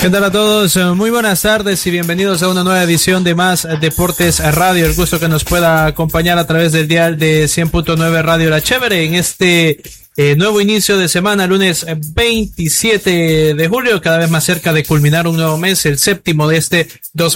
¿Qué tal a todos? Muy buenas tardes y bienvenidos a una nueva edición de Más Deportes Radio. El gusto que nos pueda acompañar a través del dial de 100.9 Radio La Chévere en este nuevo inicio de semana, lunes 27 de julio, cada vez más cerca de culminar un nuevo mes, el séptimo de este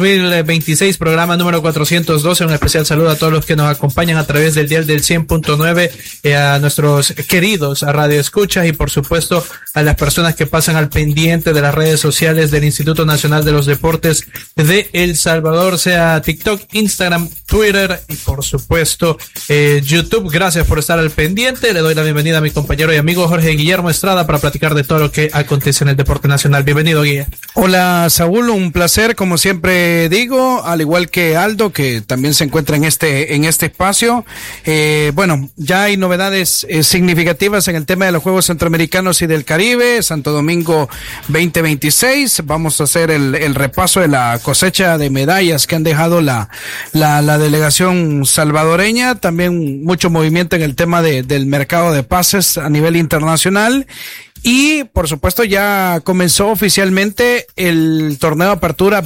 2026, programa número 412. Un especial saludo a todos los que nos acompañan a través del dial del 100.9, a nuestros queridos radioescuchas y por supuesto a las personas que pasan al pendiente de las redes sociales del Instituto Nacional de los Deportes de El Salvador, sea TikTok, Instagram, Twitter y por supuesto YouTube. Gracias por estar al pendiente. Le doy la bienvenida a mi compañero y amigo Jorge Guillermo Estrada para platicar de todo lo que acontece en el deporte nacional. Bienvenido, Guille. Hola, Saúl, un placer, como siempre digo, al igual que Aldo, que también se encuentra en este espacio. Bueno, ya hay novedades significativas en el tema de los Juegos Centroamericanos y del Caribe, Santo Domingo 2026. Vamos a hacer el repaso de la cosecha de medallas que han dejado la delegación salvadoreña. También mucho movimiento en el tema del mercado de pases a nivel internacional. Y por supuesto ya comenzó oficialmente el torneo de apertura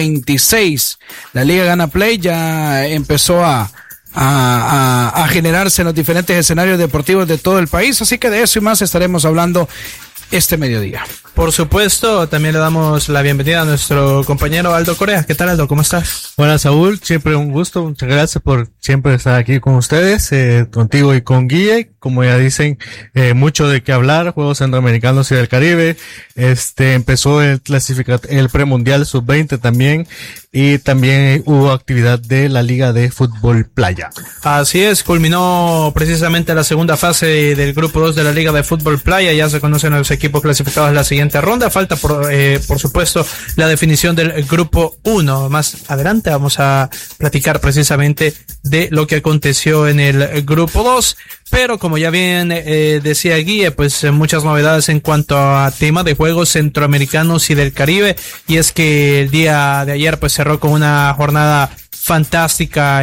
2026. La Liga Gana Play ya empezó a generarse en los diferentes escenarios deportivos de todo el país, así que de eso y más estaremos hablando este mediodía. Por supuesto, también le damos la bienvenida a nuestro compañero Aldo Correa. ¿Qué tal, Aldo? ¿Cómo estás? Buenas, Saúl. Siempre un gusto. Muchas gracias por siempre estar aquí con ustedes, contigo y con Guille. Como ya dicen, mucho de qué hablar. Juegos Centroamericanos y del Caribe. Empezó el premundial sub-20 también. Y también hubo actividad de la Liga de Fútbol Playa. Así es, culminó precisamente la segunda fase del grupo 2 de la Liga de Fútbol Playa. Ya se conocen los equipos clasificados en la siguiente ronda. Falta por supuesto la definición del grupo 1. Más adelante vamos a platicar precisamente de lo que aconteció en el grupo 2. Pero como ya bien decía Guille, pues muchas novedades en cuanto a tema de Juegos Centroamericanos y del Caribe. Y es que el día de ayer pues cerró con una jornada fantástica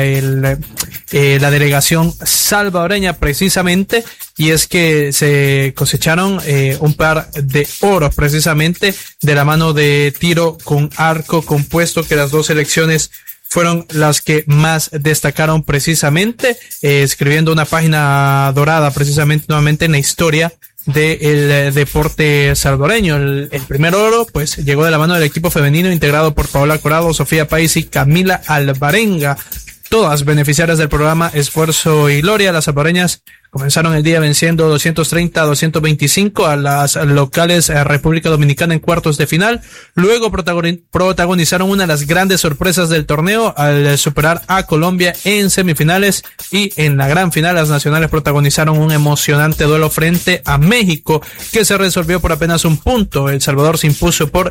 la delegación salvadoreña precisamente, y es que se cosecharon un par de oros precisamente de la mano de tiro con arco compuesto, que las dos selecciones fueron las que más destacaron precisamente, escribiendo una página dorada precisamente nuevamente en la historia del deporte salvadoreño. El primer oro pues llegó de la mano del equipo femenino integrado por Paola Corado, Sofía País y Camila Alvarenga, todas beneficiarias del programa Esfuerzo y Gloria. Las salvadoreñas comenzaron el día venciendo 230-225 a las locales República Dominicana en cuartos de final. Luego protagonizaron una de las grandes sorpresas del torneo al superar a Colombia en semifinales, y en la gran final las nacionales protagonizaron un emocionante duelo frente a México que se resolvió por apenas un punto. El Salvador se impuso por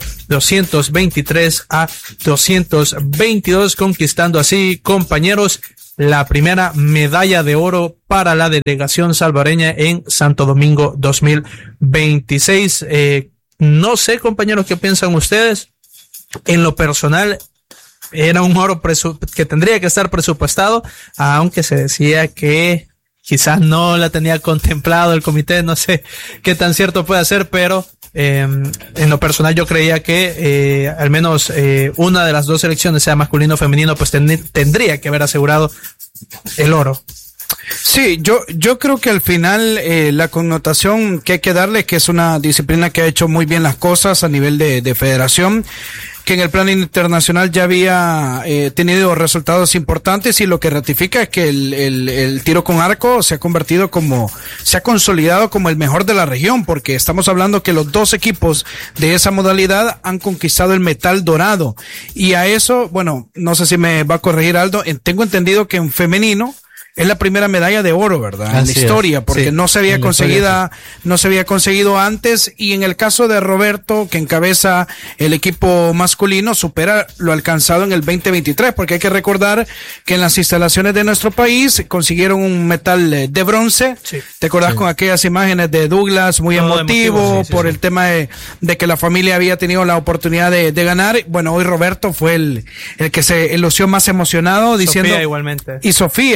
223-222, conquistando así, compañeros, la primera medalla de oro para la delegación salvadoreña en Santo Domingo 2026. No sé, compañeros, ¿qué piensan ustedes? En lo personal, era un oro que tendría que estar presupuestado, aunque se decía que quizás no la tenía contemplado el comité, no sé qué tan cierto puede ser, pero en lo personal yo creía que al menos una de las dos selecciones, sea masculino o femenino, pues tendría que haber asegurado el oro. Sí, yo creo que al final la connotación que hay que darle, que es una disciplina que ha hecho muy bien las cosas a nivel de federación, que en el plano internacional ya había tenido resultados importantes, y lo que ratifica es que el tiro con arco se ha consolidado como el mejor de la región, porque estamos hablando que los dos equipos de esa modalidad han conquistado el metal dorado, y a eso, bueno, no sé si me va a corregir Aldo, tengo entendido que en femenino es la primera medalla de oro, ¿verdad? En la historia, porque sí, no se había conseguido antes. Y en el caso de Roberto, que encabeza el equipo masculino, supera lo alcanzado en el 2023, porque hay que recordar que en las instalaciones de nuestro país consiguieron un metal de bronce. Sí. ¿Te acordás con aquellas imágenes de Douglas, muy emotivo, por el tema de que la familia había tenido la oportunidad de ganar? Bueno, hoy Roberto fue el que se lució más emocionado, diciendo. Sofía igualmente. Y Sofía, muy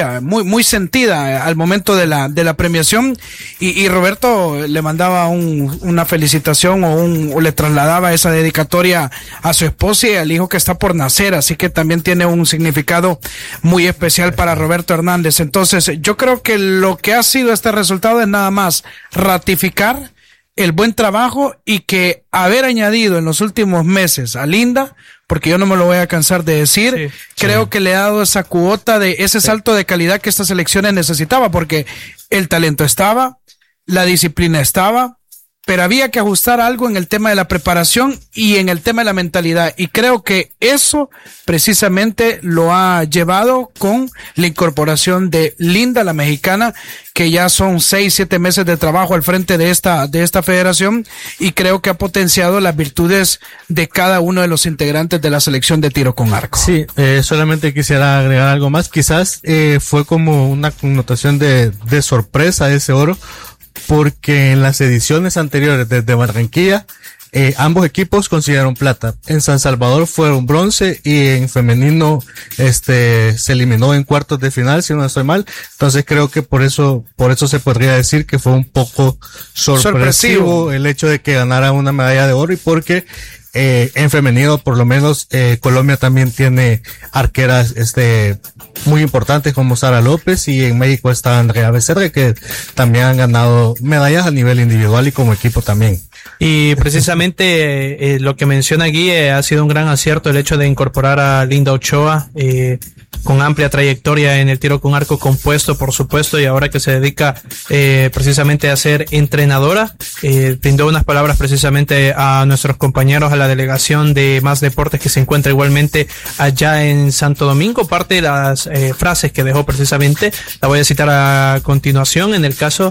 muy sentida al momento de la premiación, y Roberto le mandaba una felicitación o le trasladaba esa dedicatoria a su esposa y al hijo que está por nacer, así que también tiene un significado muy especial para Roberto Hernández. Entonces, yo creo que lo que ha sido este resultado es nada más ratificar el buen trabajo y que haber añadido en los últimos meses a Linda, porque yo no me lo voy a cansar de decir, creo que le ha dado esa cuota de ese salto de calidad que estas selecciones necesitaba, porque el talento estaba, la disciplina estaba, pero había que ajustar algo en el tema de la preparación y en el tema de la mentalidad. Y creo que eso precisamente lo ha llevado con la incorporación de Linda, la mexicana, que ya son 6-7 meses de trabajo al frente de esta federación, y creo que ha potenciado las virtudes de cada uno de los integrantes de la selección de tiro con arco. Sí, solamente quisiera agregar algo más. Quizás fue como una connotación de sorpresa ese oro, porque en las ediciones anteriores desde Barranquilla, ambos equipos consiguieron plata. En San Salvador fueron bronce y en femenino, se eliminó en cuartos de final, si no estoy mal. Entonces creo que por eso se podría decir que fue un poco sorpresivo el hecho de que ganara una medalla de oro, y porque en femenino, por lo menos, Colombia también tiene arqueras, muy importantes como Sara López, y en México está Andrea Becerra, que también han ganado medallas a nivel individual y como equipo también. Y precisamente lo que menciona aquí ha sido un gran acierto el hecho de incorporar a Linda Ochoa, con amplia trayectoria en el tiro con arco compuesto, por supuesto, y ahora que se dedica precisamente a ser entrenadora, brindó unas palabras precisamente a nuestros compañeros, a la delegación de Más Deportes que se encuentra igualmente allá en Santo Domingo. Parte de las frases que dejó precisamente la voy a citar a continuación. En el caso,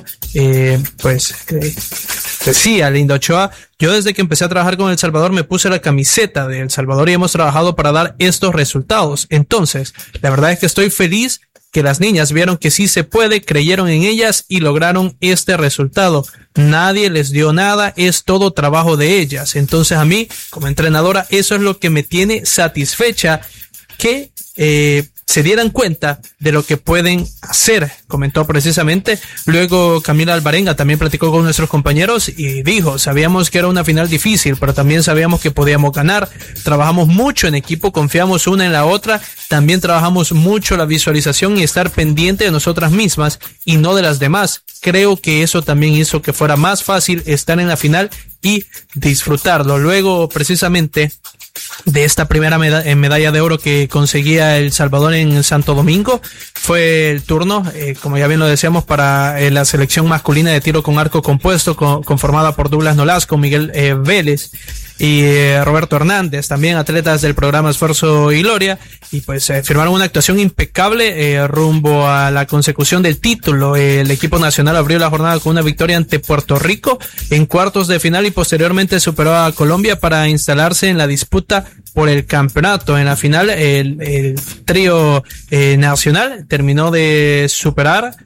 decía Linda Ochoa: yo desde que empecé a trabajar con El Salvador me puse la camiseta de El Salvador y hemos trabajado para dar estos resultados. Entonces, la verdad es que estoy feliz que las niñas vieron que sí se puede, creyeron en ellas y lograron este resultado. Nadie les dio nada, es todo trabajo de ellas. Entonces a mí, como entrenadora, eso es lo que me tiene satisfecha, que se dieran cuenta de lo que pueden hacer, comentó precisamente. Luego Camila Alvarenga también platicó con nuestros compañeros y dijo: sabíamos que era una final difícil, pero también sabíamos que podíamos ganar. Trabajamos mucho en equipo, confiamos una en la otra, también trabajamos mucho la visualización y estar pendiente de nosotras mismas y no de las demás. Creo que eso también hizo que fuera más fácil estar en la final y disfrutarlo. Luego, precisamente, de esta primera medalla de oro que conseguía El Salvador en Santo Domingo, fue el turno, como ya bien lo decíamos, para la selección masculina de tiro con arco compuesto, conformada por Douglas Nolasco, Miguel Vélez y Roberto Hernández, también atletas del programa Esfuerzo y Gloria, y pues firmaron una actuación impecable rumbo a la consecución del título. El equipo nacional abrió la jornada con una victoria ante Puerto Rico en cuartos de final y posteriormente superó a Colombia para instalarse en la disputa por el campeonato. En la final, el trío nacional terminó de superar,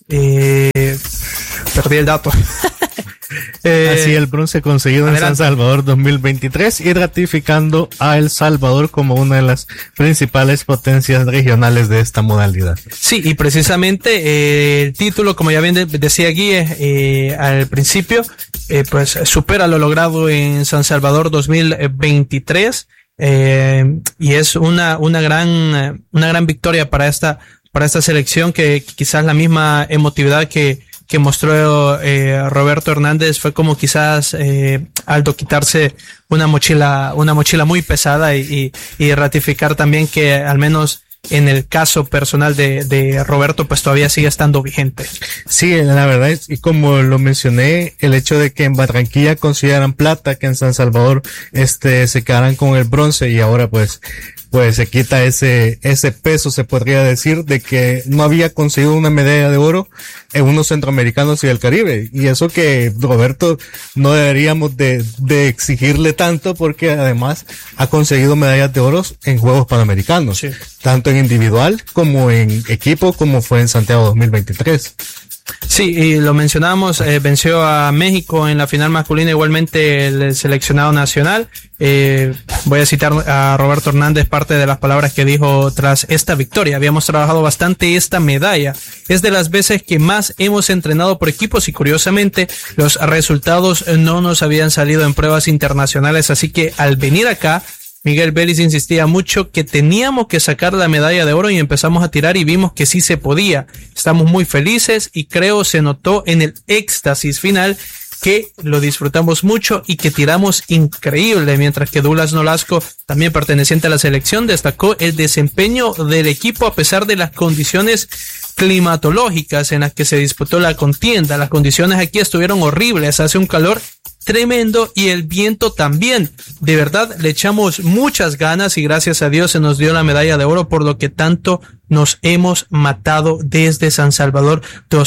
perdí el dato. Así, el bronce conseguido en San Salvador 2023 y ratificando a El Salvador como una de las principales potencias regionales de esta modalidad. Sí, y precisamente el título, como ya bien decía Guille al principio, pues supera lo logrado en San Salvador 2023, y es una gran victoria para esta selección, que quizás la misma emotividad que mostró Roberto Hernández fue como quizás Aldo quitarse una mochila muy pesada y ratificar también que al menos en el caso personal de Roberto, pues todavía sigue estando vigente. Sí, la verdad es, y como lo mencioné, el hecho de que en Barranquilla consideran plata, que en San Salvador se quedaran con el bronce, y ahora pues se quita ese peso, se podría decir, de que no había conseguido una medalla de oro en unos centroamericanos y del Caribe. Y eso que Roberto no deberíamos de exigirle tanto, porque además ha conseguido medallas de oro en Juegos Panamericanos, sí, tanto en individual como en equipo, como fue en Santiago 2023. Sí, y lo mencionamos, venció a México en la final masculina, igualmente el seleccionado nacional. Voy a citar a Roberto Hernández parte de las palabras que dijo tras esta victoria. Habíamos trabajado bastante esta medalla. Es de las veces que más hemos entrenado por equipos y curiosamente los resultados no nos habían salido en pruebas internacionales, así que al venir acá, Miguel Vélez insistía mucho que teníamos que sacar la medalla de oro y empezamos a tirar y vimos que sí se podía. Estamos muy felices y creo se notó en el éxtasis final que lo disfrutamos mucho y que tiramos increíble, mientras que Douglas Nolasco, también perteneciente a la selección, destacó el desempeño del equipo a pesar de las condiciones climatológicas en las que se disputó la contienda. Las condiciones aquí estuvieron horribles, hace un calor tremendo y el viento también. De verdad le echamos muchas ganas y gracias a Dios se nos dio la medalla de oro, por lo que tanto nos hemos matado desde San Salvador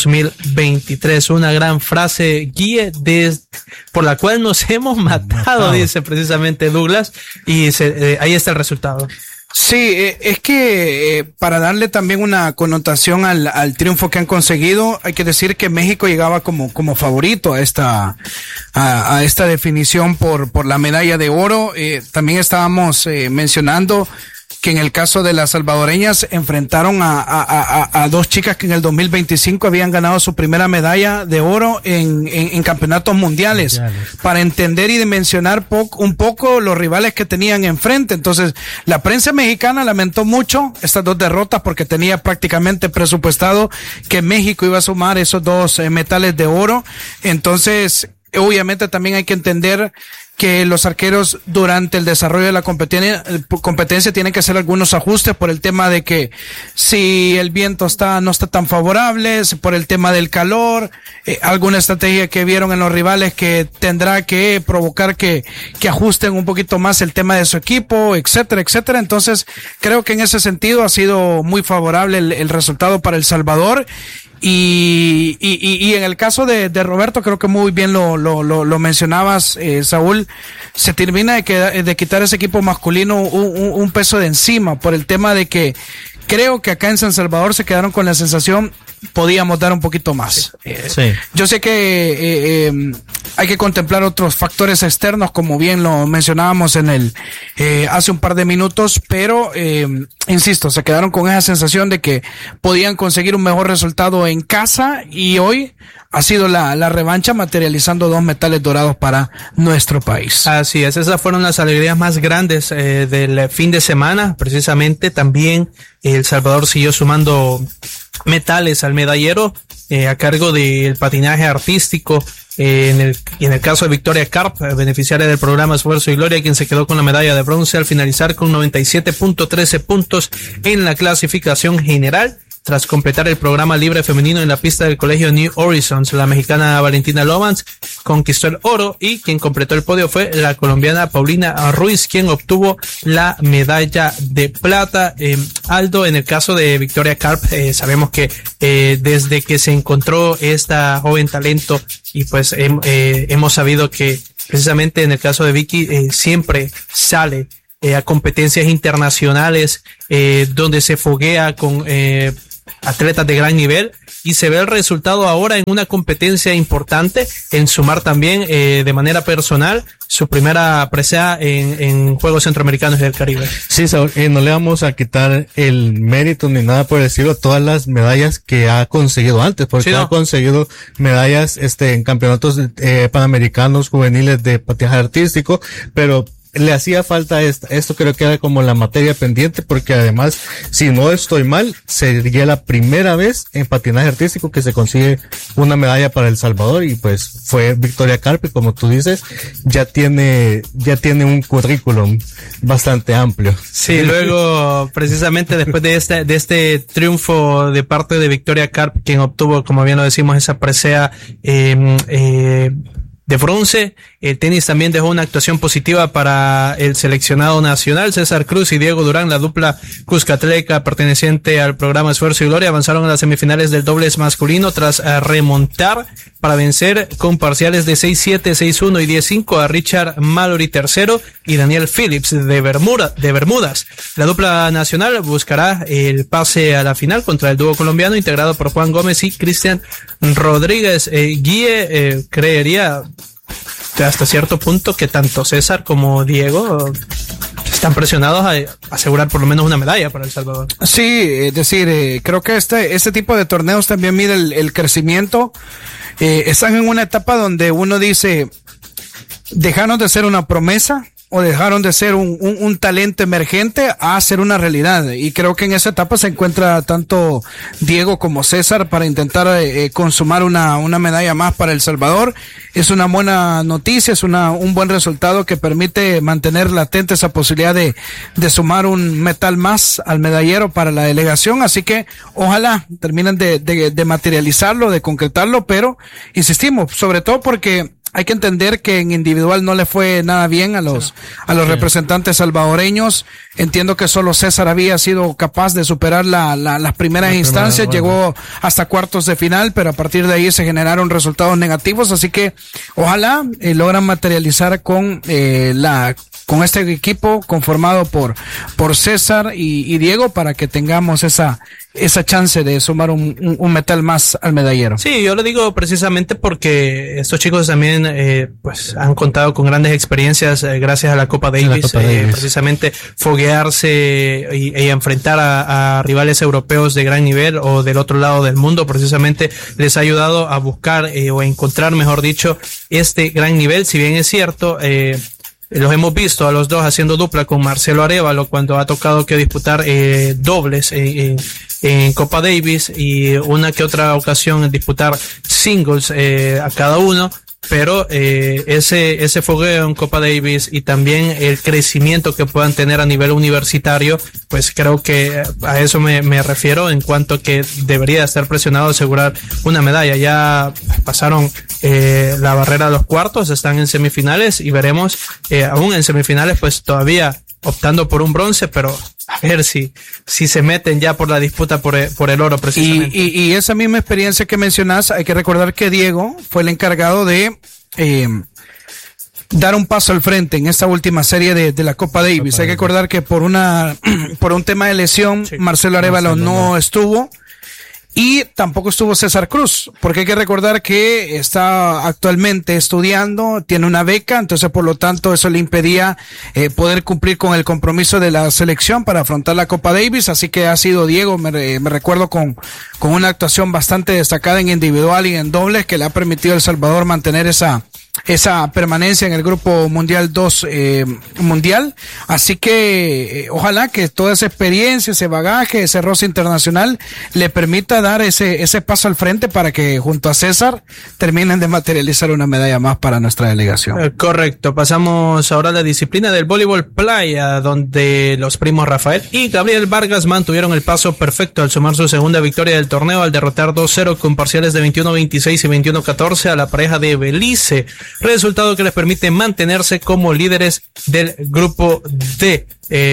2023. Una gran frase, Guille, por la cual nos hemos matado, dice precisamente Douglas, y ahí está el resultado. Sí, es que para darle también una connotación al triunfo que han conseguido, hay que decir que México llegaba como favorito a esta definición por la medalla de oro. También estábamos mencionando que en el caso de las salvadoreñas enfrentaron a dos chicas que en el 2025 habían ganado su primera medalla de oro en campeonatos mundiales, para entender y dimensionar un poco los rivales que tenían enfrente. Entonces, la prensa mexicana lamentó mucho estas dos derrotas porque tenía prácticamente presupuestado que México iba a sumar esos dos metales de oro. Entonces, obviamente también hay que entender que los arqueros durante el desarrollo de la competencia tienen que hacer algunos ajustes por el tema de que si el viento no está tan favorable, por el tema del calor, alguna estrategia que vieron en los rivales que tendrá que provocar que ajusten un poquito más el tema de su equipo, etcétera, etcétera. Entonces, creo que en ese sentido ha sido muy favorable el resultado para El Salvador. Y en el caso de Roberto, creo que muy bien lo mencionabas, Saúl, se termina de quitar ese equipo masculino un peso de encima por el tema de que creo que acá en San Salvador se quedaron con la sensación podíamos dar un poquito más. Sí. Yo sé que hay que contemplar otros factores externos, como bien lo mencionábamos hace un par de minutos, pero insisto, se quedaron con esa sensación de que podían conseguir un mejor resultado en casa y hoy ha sido la revancha, materializando 2 metales dorados para nuestro país. Así es, esas fueron las alegrías más grandes del fin de semana. Precisamente también El Salvador siguió sumando metales al medallero a cargo del patinaje artístico. En el caso de Victoria Carp, beneficiaria del programa Esfuerzo y Gloria, quien se quedó con la medalla de bronce al finalizar con 97.13 puntos en la clasificación general. Tras completar el programa libre femenino en la pista del colegio New Horizons, la mexicana Valentina Lomans conquistó el oro y quien completó el podio fue la colombiana Paulina Ruiz, quien obtuvo la medalla de plata. Aldo, en el caso de Victoria Carp, sabemos que desde que se encontró esta joven talento y pues hemos sabido que precisamente en el caso de Vicky siempre sale a competencias internacionales donde se foguea con atletas de gran nivel y se ve el resultado ahora en una competencia importante, en sumar también de manera personal su primera presea en Juegos Centroamericanos y del Caribe. Sí, Saúl, no le vamos a quitar el mérito ni nada por decirlo, todas las medallas que ha conseguido antes, porque sí, ha conseguido medallas en campeonatos panamericanos juveniles de patinaje artístico, pero le hacía falta esto creo que era como la materia pendiente, porque además, si no estoy mal, sería la primera vez en patinaje artístico que se consigue una medalla para El Salvador y pues fue Victoria Carp, como tú dices, ya tiene un currículum bastante amplio. Sí, luego precisamente después de este triunfo de parte de Victoria Carp, quien obtuvo, como bien lo decimos, esa presea de bronce. El tenis también dejó una actuación positiva para el seleccionado nacional. César Cruz y Diego Durán, la dupla cuscatleca perteneciente al programa Esfuerzo y Gloria, avanzaron a las semifinales del dobles masculino tras remontar para vencer con parciales de 6-7, 6-1 y 10-5 a Richard Mallory tercero y Daniel Phillips de Bermudas. La dupla nacional buscará el pase a la final contra el dúo colombiano integrado por Juan Gómez y Cristian Rodríguez. Guille, creería hasta cierto punto que tanto César como Diego están presionados a asegurar por lo menos una medalla para El Salvador. Sí, es decir, creo que este tipo de torneos también mide el crecimiento. Están en una etapa donde uno dice, dejaron de ser una promesa o dejaron de ser un talento emergente a ser una realidad. Y creo que en esa etapa se encuentra tanto Diego como César para intentar consumar una medalla más para El Salvador. Es una buena noticia, es un buen resultado que permite mantener latente esa posibilidad de sumar un metal más al medallero para la delegación. Así que ojalá terminen de materializarlo, de concretarlo, pero insistimos, sobre todo porque hay que entender que en individual no le fue nada bien a los representantes salvadoreños. Entiendo que solo César había sido capaz de superar las primeras instancias, llegó hasta cuartos de final, pero a partir de ahí se generaron resultados negativos, así que ojalá logran materializar con este equipo conformado por César y Diego para que tengamos esa chance de sumar un metal más al medallero. Sí, yo lo digo precisamente porque estos chicos también pues han contado con grandes experiencias gracias a la Copa Davis, precisamente foguearse y enfrentar a rivales europeos de gran nivel o del otro lado del mundo, precisamente les ha ayudado a buscar o a encontrar, mejor dicho, este gran nivel. Si bien es cierto, los hemos visto a los dos haciendo dupla con Marcelo Arévalo cuando ha tocado que disputar dobles en Copa Davis y una que otra ocasión disputar singles a cada uno, pero ese fogueo en Copa Davis y también el crecimiento que puedan tener a nivel universitario, pues creo que a eso me refiero en cuanto que debería estar presionado a asegurar una medalla. Ya pasaron la barrera de los cuartos, están en semifinales y veremos, aún en semifinales pues todavía optando por un bronce, pero a ver si se meten ya por la disputa por el oro precisamente. Y esa misma experiencia que mencionas, hay que recordar que Diego fue el encargado de dar un paso al frente en esta última serie de la Copa Davis. Hay que recordar que por un tema de lesión, sí, Marcelo Arévalo no estuvo. Y tampoco estuvo César Cruz, porque hay que recordar que está actualmente estudiando, tiene una beca, entonces por lo tanto eso le impedía poder cumplir con el compromiso de la selección para afrontar la Copa Davis, así que ha sido Diego, me recuerdo con una actuación bastante destacada en individual y en dobles que le ha permitido a El Salvador mantener esa permanencia en el grupo mundial 2 mundial, así que ojalá que toda esa experiencia, ese bagaje, ese roce internacional le permita dar ese paso al frente para que junto a César terminen de materializar una medalla más para nuestra delegación. Correcto, pasamos ahora a la disciplina del voleibol playa, donde los primos Rafael y Gabriel Vargas mantuvieron el paso perfecto al sumar su segunda victoria del torneo al derrotar 2-0 con parciales de 21-26 y 21-14 a la pareja de Belice, resultado que les permite mantenerse como líderes del grupo D.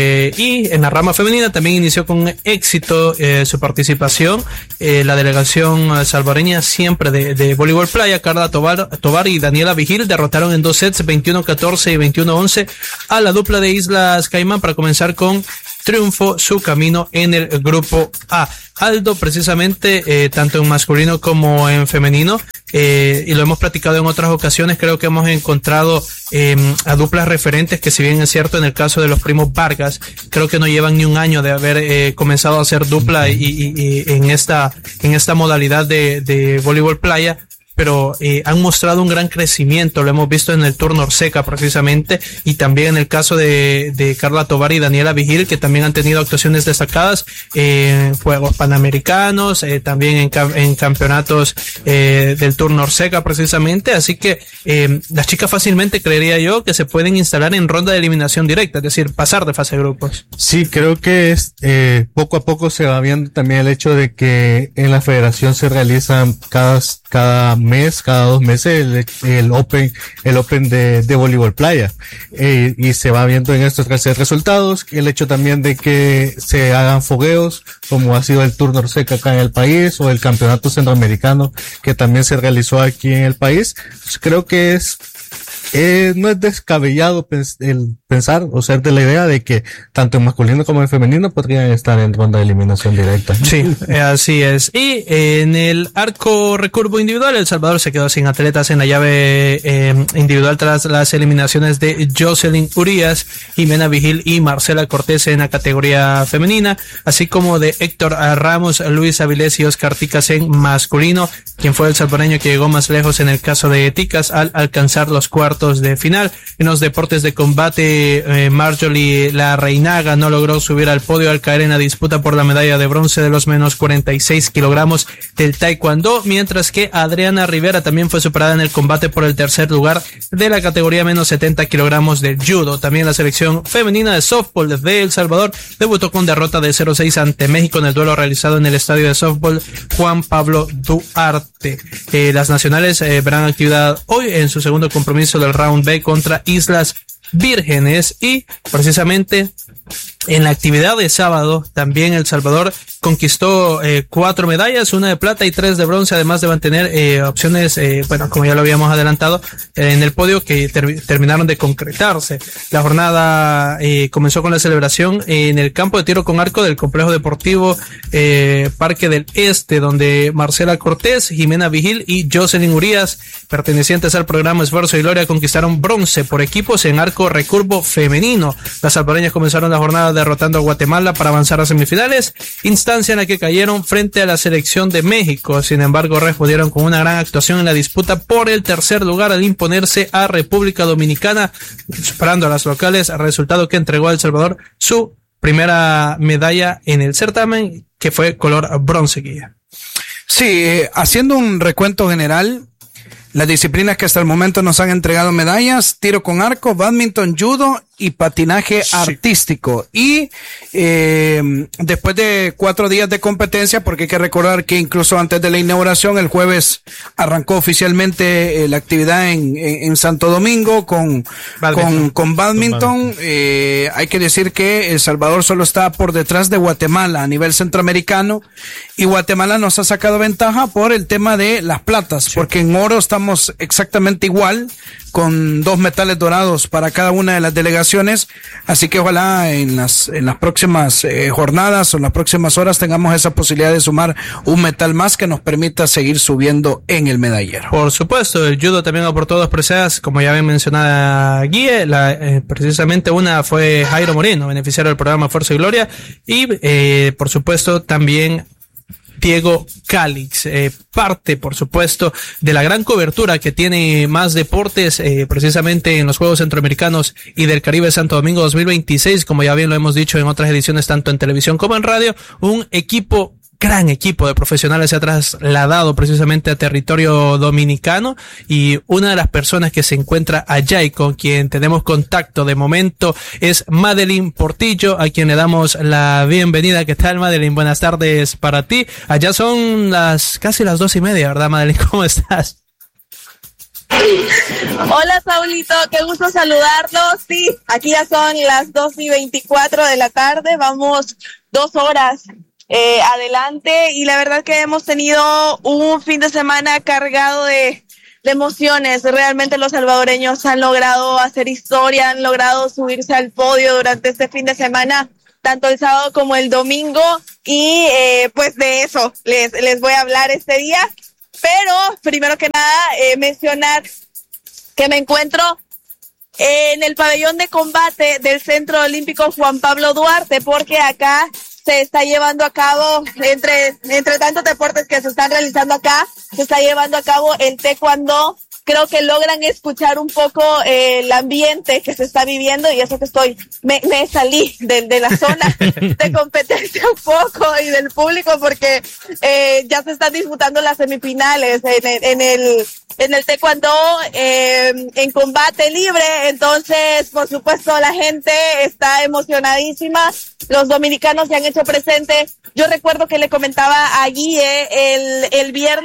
Y en la rama femenina también inició con éxito su participación la delegación salvadoreña siempre de voleibol playa. Carla Tovar y Daniela Vigil derrotaron en 2 sets 21-14 y 21-11 a la dupla de Islas Caimán para comenzar con triunfo su camino en el grupo A. Aldo, precisamente, tanto en masculino como en femenino, y lo hemos platicado en otras ocasiones, creo que hemos encontrado a duplas referentes que, si bien es cierto en el caso de los primos Vargas, creo que no llevan ni un año de haber comenzado a hacer dupla y en esta modalidad de voleibol playa, pero han mostrado un gran crecimiento, lo hemos visto en el Tour Norseca precisamente, y también en el caso de Carla Tovar y Daniela Vigil, que también han tenido actuaciones destacadas en Juegos Panamericanos, también en campeonatos del Tour Norseca precisamente, así que las chicas fácilmente creería yo que se pueden instalar en ronda de eliminación directa, es decir, pasar de fase de grupos. Sí, creo que poco a poco se va viendo también el hecho de que en la federación se realizan cada mes, cada 2 meses el Open de voleibol playa. Y se va viendo en estos resultados el hecho también de que se hagan fogueos, como ha sido el Tour Norseca acá en el país, o el Campeonato Centroamericano, que también se realizó aquí en el país. Creo que no es descabellado el pensar o ser de la idea de que tanto en masculino como en femenino podrían estar en ronda de eliminación directa. Sí, así es. Y en el arco recurvo individual, El Salvador se quedó sin atletas en la llave individual tras las eliminaciones de Jocelyn Urías, Jimena Vigil y Marcela Cortés en la categoría femenina, así como de Héctor Ramos, Luis Avilés y Oscar Ticas en masculino, quien fue el salvadoreño que llegó más lejos en el caso de Ticas al alcanzar los cuartos de final. En los deportes de combate, Marjorie La Reinaga no logró subir al podio al caer en la disputa por la medalla de bronce de los menos 46 kilogramos del taekwondo, mientras que Adriana Rivera también fue superada en el combate por el tercer lugar de la categoría menos 70 kilogramos del judo. También la selección femenina de softball de El Salvador debutó con derrota de 0-6 ante México en el duelo realizado en el estadio de softball Juan Pablo Duarte. Las nacionales verán actividad hoy en su segundo compromiso del Round B contra Islas Vírgenes, y precisamente en la actividad de sábado también El Salvador conquistó 4 medallas, 1 de plata y 3 de bronce, además de mantener opciones, como ya lo habíamos adelantado, en el podio que terminaron de concretarse. La jornada comenzó con la celebración en el campo de tiro con arco del complejo deportivo Parque del Este, donde Marcela Cortés, Jimena Vigil y Jocelyn Urías, pertenecientes al programa Esfuerzo y Gloria, conquistaron bronce por equipos en arco recurvo femenino. Las salvadoreñas comenzaron la jornada derrotando a Guatemala para avanzar a semifinales, instancia en la que cayeron frente a la selección de México. Sin embargo, respondieron con una gran actuación en la disputa por el tercer lugar al imponerse a República Dominicana, superando a las locales, resultado que entregó a El Salvador su primera medalla en el certamen, que fue color bronce, Guía. Sí, haciendo un recuento general, las disciplinas que hasta el momento nos han entregado medallas: tiro con arco, bádminton, judo y patinaje artístico. Y después de 4 días de competencia, porque hay que recordar que incluso antes de la inauguración, el jueves arrancó oficialmente la actividad en Santo Domingo con bádminton. Hay que decir que El Salvador solo está por detrás de Guatemala a nivel centroamericano, y Guatemala nos ha sacado ventaja por el tema de las platas, porque en oro estamos exactamente igual, con 2 metales dorados para cada una de las delegaciones. Así que ojalá en las próximas jornadas o en las próximas horas tengamos esa posibilidad de sumar un metal más que nos permita seguir subiendo en el medallero. Por supuesto, el judo también aportó 2 preseas, como ya bien mencionada Guille. Precisamente una fue Jairo Moreno, beneficiario del programa Fuerza y Gloria, y por supuesto también Diego Calix, parte por supuesto de la gran cobertura que tiene Más Deportes, precisamente en los Juegos Centroamericanos y del Caribe Santo Domingo 2026, como ya bien lo hemos dicho en otras ediciones tanto en televisión como en radio. Un gran equipo de profesionales se ha trasladado precisamente a territorio dominicano, y una de las personas que se encuentra allá y con quien tenemos contacto de momento es Madeline Portillo, a quien le damos la bienvenida. ¿Qué tal, Madeline? Buenas tardes para ti. Allá son casi las 2:30, ¿verdad, Madeline? ¿Cómo estás? Hola, Saulito, qué gusto saludarlos. Sí, aquí ya son las 2:24 de la tarde, vamos 2 horas adelante, y la verdad que hemos tenido un fin de semana cargado de emociones. Realmente los salvadoreños han logrado hacer historia, han logrado subirse al podio durante este fin de semana, tanto el sábado como el domingo, y pues de eso les voy a hablar este día. Pero primero que nada mencionar que me encuentro en el pabellón de combate del Centro Olímpico Juan Pablo Duarte, porque acá se está llevando a cabo, entre tantos deportes que se están realizando acá, se está llevando a cabo el taekwondo. Creo que logran escuchar un poco el ambiente que se está viviendo, y eso que me salí de la zona de competencia un poco y del público, porque ya se están disputando las semifinales en el taekwondo en combate libre. Entonces, por supuesto, la gente está emocionadísima. Los dominicanos se han hecho presentes. Yo recuerdo que le comentaba a Guille el viernes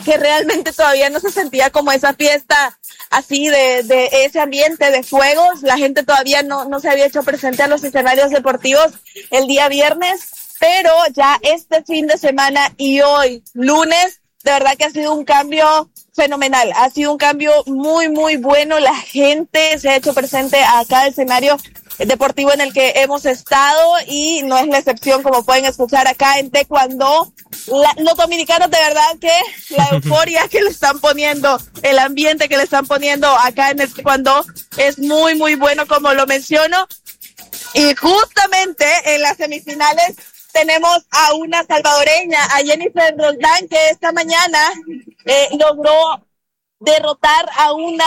que realmente todavía no se sentía como esa fiesta así de ese ambiente de fuegos. La gente todavía no se había hecho presente a los escenarios deportivos el día viernes, pero ya este fin de semana y hoy, lunes, de verdad que ha sido un cambio fenomenal. Ha sido un cambio muy, muy bueno. La gente se ha hecho presente a cada escenario deportivo en el que hemos estado y no es la excepción, como pueden escuchar acá en Taekwondo. Los dominicanos, de verdad que la euforia que le están poniendo, el ambiente que le están poniendo acá en el Taekwondo es muy, muy bueno, como lo menciono. Y justamente en las semifinales tenemos a una salvadoreña, a Jennifer Roldán, que esta mañana logró derrotar a una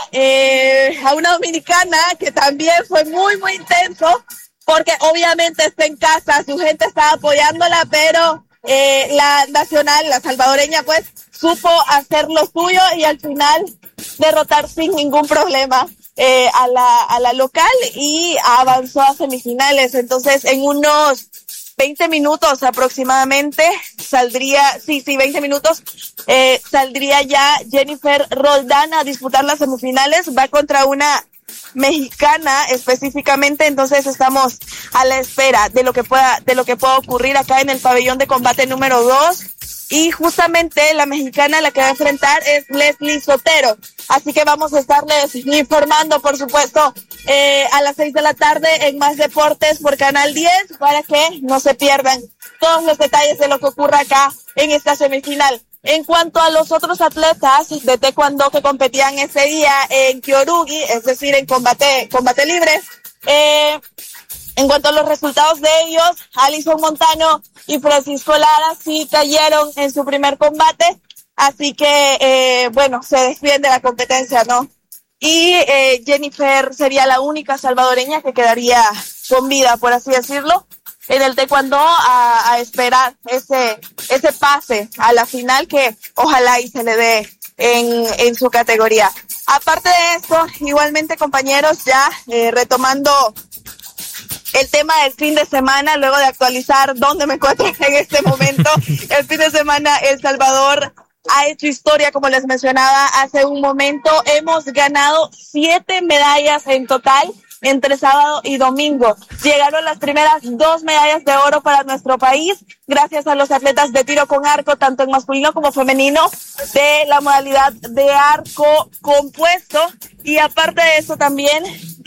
dominicana, que también fue muy, muy intenso, porque obviamente está en casa, su gente está apoyándola, pero la nacional, la salvadoreña, pues supo hacer lo suyo y al final derrotar sin ningún problema a la local y avanzó a semifinales. Entonces, en unos 20 minutos aproximadamente saldría, 20 minutos, saldría ya Jennifer Roldán a disputar las semifinales. Va contra una mexicana específicamente, entonces estamos a la espera de lo que pueda ocurrir acá en el pabellón de combate número 2. Y justamente la mexicana a la que va a enfrentar es Leslie Sotero. Así que vamos a estarles informando, por supuesto, a las 6 de la tarde en Más Deportes por Canal 10, para que no se pierdan todos los detalles de lo que ocurra acá en esta semifinal. En cuanto a los otros atletas de taekwondo que competían ese día en Kyorugi, es decir, en combate libre, en cuanto a los resultados de ellos, Alison Montano y Francisco Lara sí cayeron en su primer combate, así que, se despiden de la competencia, ¿no? Y Jennifer sería la única salvadoreña que quedaría con vida, por así decirlo, en el taekwondo a esperar ese pase a la final que ojalá y se le dé en su categoría. Aparte de eso, igualmente, compañeros, ya retomando el tema del fin de semana, luego de actualizar dónde me encuentro en este momento, el fin de semana El Salvador ha hecho historia, como les mencionaba hace un momento. Hemos ganado 7 medallas en total entre sábado y domingo. Llegaron las primeras 2 medallas de oro para nuestro país, gracias a los atletas de tiro con arco, tanto en masculino como femenino, de la modalidad de arco compuesto. Y aparte de eso, también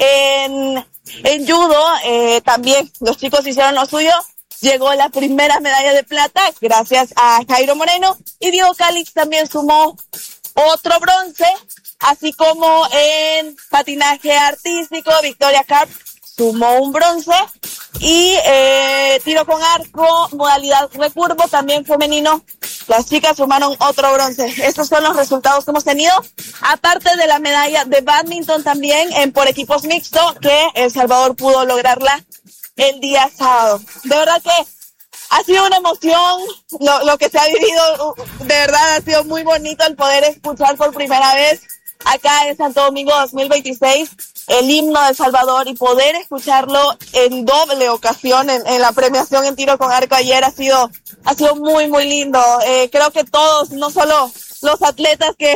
en judo, también los chicos hicieron lo suyo. Llegó la primera medalla de plata gracias a Jairo Moreno, y Diego Calix también sumó otro bronce, así como en patinaje artístico, Victoria Carp sumó un bronce, y tiro con arco, modalidad recurvo, también femenino, las chicas sumaron otro bronce. Estos son los resultados que hemos tenido, aparte de la medalla de badminton también por equipos mixto, que El Salvador pudo lograrla el día sábado. De verdad que ha sido una emoción lo que se ha vivido. De verdad ha sido muy bonito el poder escuchar por primera vez acá en Santo Domingo 2026 el himno de El Salvador, y poder escucharlo en doble ocasión en la premiación en tiro con arco ayer ha sido muy, muy lindo. Creo que todos, no solo los atletas que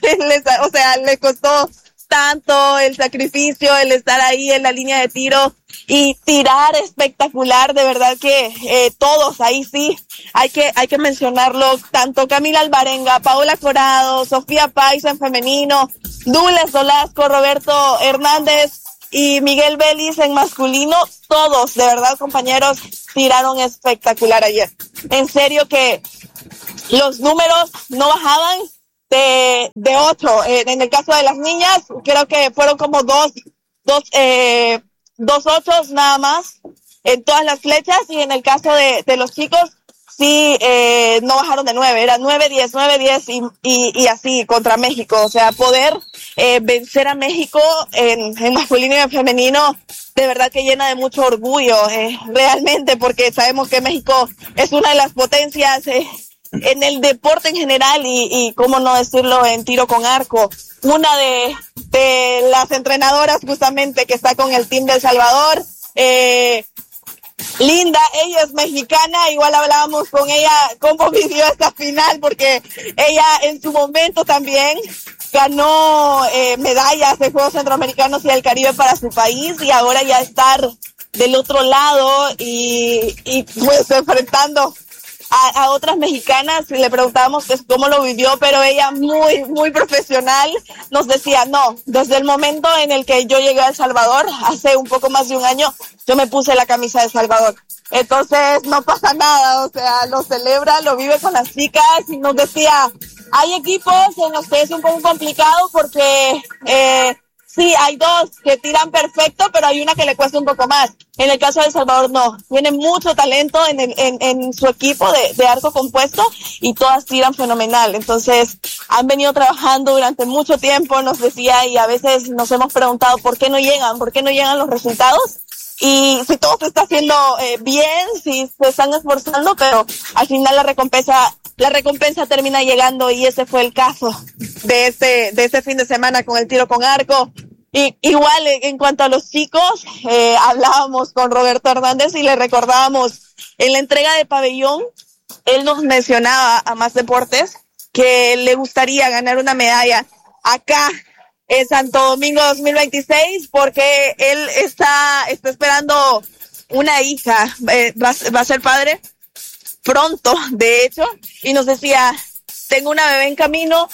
les costó tanto el sacrificio, el estar ahí en la línea de tiro y tirar espectacular, de verdad que todos ahí sí hay que mencionarlo, tanto Camila Alvarenga, Paola Corado, Sofía Paiso en femenino, Douglas Dolasco, Roberto Hernández y Miguel Vélez en masculino. Todos, de verdad, compañeros, tiraron espectacular ayer. En serio que los números no bajaban de 8. En el caso de las niñas, creo que fueron como dos 8 nada más en todas las flechas, y en el caso de los chicos sí, no bajaron de 9, era 9-10 y así contra México. O sea, poder vencer a México en masculino y en femenino, de verdad que llena de mucho orgullo, realmente, porque sabemos que México es una de las potencias en el deporte en general, y cómo no decirlo en tiro con arco. Una de las entrenadoras justamente que está con el team de El Salvador, linda, ella es mexicana, igual hablábamos con ella cómo vivió esta final, porque ella en su momento también ganó medallas de Juegos Centroamericanos y del Caribe para su país, y ahora ya estar del otro lado y pues enfrentando a otras mexicanas, y le preguntábamos pues cómo lo vivió, pero ella muy profesional nos decía, no, desde el momento en el que yo llegué a El Salvador, hace un poco más de un año, yo me puse la camisa de El Salvador. Entonces no pasa nada, o sea, lo celebra, lo vive con las chicas, y nos decía, hay equipos en los que es un poco complicado porque sí, hay dos que tiran perfecto, pero hay una que le cuesta un poco más. En el caso de El Salvador, no. Tiene mucho talento en su equipo de arco compuesto, y todas tiran fenomenal. Entonces, han venido trabajando durante mucho tiempo, nos decía, y a veces nos hemos preguntado por qué no llegan los resultados. Y si todo se está haciendo bien, si se están esforzando, pero al final la recompensa termina llegando, y ese fue el caso de este fin de semana con el tiro con arco. Y igual en cuanto a los chicos, hablábamos con Roberto Hernández y le recordábamos en la entrega de pabellón, él nos mencionaba a Más Deportes que le gustaría ganar una medalla acá en Santo Domingo 2026, porque él está esperando una hija, va a ser padre pronto, de hecho, y nos decía, tengo una bebé en camino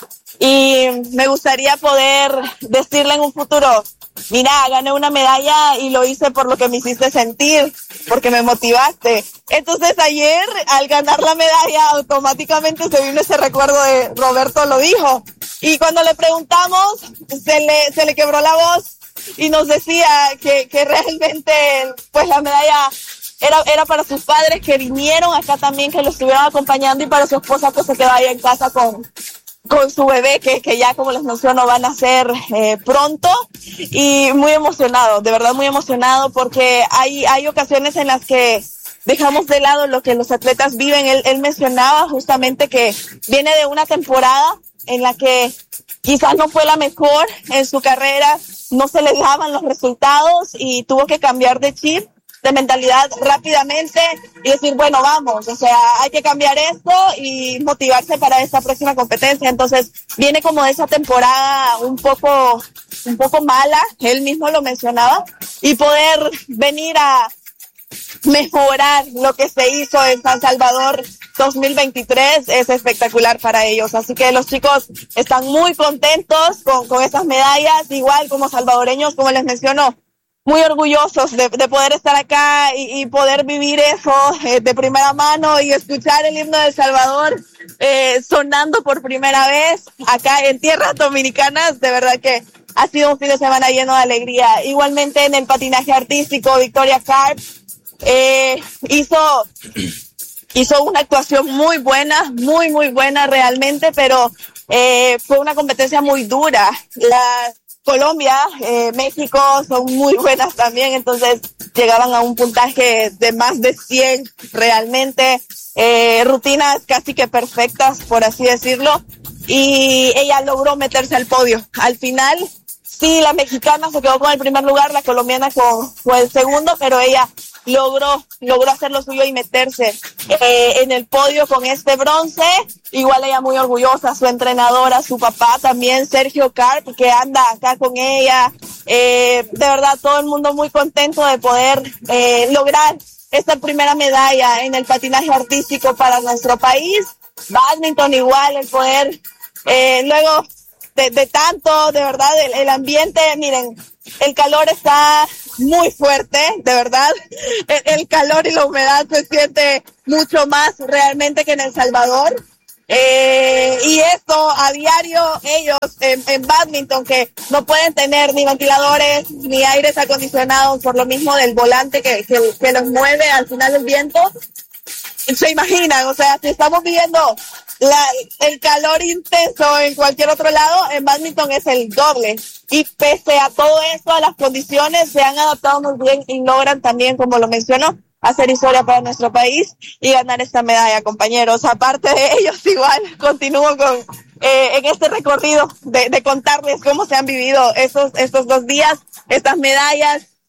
y me gustaría poder decirle en un futuro, mira, gané una medalla y lo hice por lo que me hiciste sentir, porque me motivaste. Entonces ayer, al ganar la medalla, automáticamente se vino ese recuerdo de Roberto lo dijo. Y cuando le preguntamos, se le quebró la voz y nos decía que realmente pues la medalla era para sus padres que vinieron acá también, que lo estuvieron acompañando, y para su esposa que se quedó ahí en casa con su bebé, que ya, como les menciono, van a nacer pronto. Y muy emocionado, de verdad muy emocionado, porque hay ocasiones en las que dejamos de lado lo que los atletas viven. Él mencionaba justamente que viene de una temporada en la que quizás no fue la mejor en su carrera, no se le daban los resultados y tuvo que cambiar de chip, de mentalidad rápidamente, y decir, bueno, vamos, o sea, hay que cambiar esto y motivarse para esta próxima competencia. Entonces viene como de esa temporada un poco mala, él mismo lo mencionaba, y poder venir a mejorar lo que se hizo en San Salvador 2023 es espectacular para ellos. Así que los chicos están muy contentos con esas medallas, igual como salvadoreños, como les menciono, muy orgullosos de poder estar acá y poder vivir eso de primera mano, y escuchar el himno de El Salvador sonando por primera vez acá en tierras dominicanas. De verdad que ha sido un fin de semana lleno de alegría. Igualmente en el patinaje artístico, Victoria Carp hizo una actuación muy buena realmente, pero fue una competencia muy dura. Colombia, México son muy buenas también, entonces llegaban a un puntaje de más de 100 realmente, rutinas casi que perfectas, por así decirlo, y ella logró meterse al podio. Al final, sí, la mexicana se quedó con el primer lugar, la colombiana con el segundo, pero ella logró hacer lo suyo y meterse en el podio con este bronce. Igual ella muy orgullosa, su entrenadora, su papá también, Sergio Carp, que anda acá con ella. De verdad, todo el mundo muy contento de poder lograr esta primera medalla en el patinaje artístico para nuestro país. Badminton igual, el poder, luego de tanto, de verdad, el ambiente, miren, el calor está muy fuerte, de verdad. El calor y la humedad se siente mucho más realmente que en El Salvador. Y esto a diario ellos en badminton, que no pueden tener ni ventiladores ni aires acondicionados por lo mismo del volante que los mueve al final del viento, se imaginan, o sea, si estamos viviendo el calor intenso en cualquier otro lado, en badminton es el doble. Y pese a todo esto, a las condiciones, se han adaptado muy bien y logran también, como lo mencionó, hacer historia para nuestro país y ganar esta medalla, compañeros. Aparte de ellos, igual continúo en este recorrido de contarles cómo se han vivido estos 2 días, estas medallas.